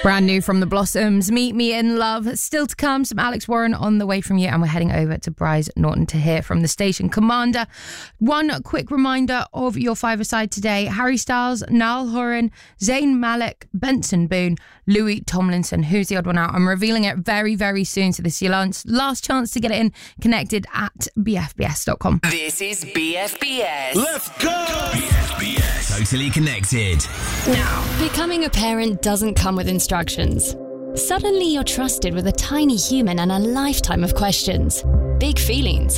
Brand new from The Blossoms, Meet Me in Love. Still to come, some Alex Warren on the way from you, and we're heading over to Bryce Norton to hear from the station commander. One quick reminder of your five-a-side today: Harry Styles, Niall Horan, Zayn Malik, Benson Boone, Louis Tomlinson. Who's the odd one out? I'm revealing it very, very soon, so this is your last chance to get it in. Connected at bfbs.com. This is BFBS. Let's go! BFBS. Totally connected. Now, becoming a parent doesn't come with instructions. Suddenly you're trusted with a tiny human and a lifetime of questions. Big feelings